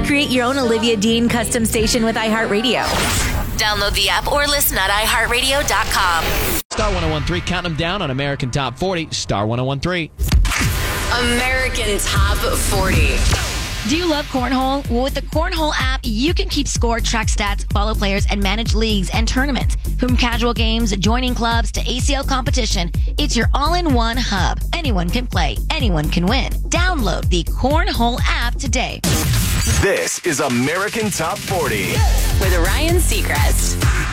Create your own Olivia Dean custom station with iHeartRadio. Download the app or listen at iHeartRadio.com. Star 101.3, counting them down on American Top 40. Star 101.3. American Top 40. Do you love cornhole? Well, with the Cornhole app, you can keep score, track stats, follow players, and manage leagues and tournaments. From casual games, joining clubs, to ACL competition, it's your all-in-one hub. Anyone can play. Anyone can win. Download the Cornhole app today. This is American Top 40. With Ryan Seacrest.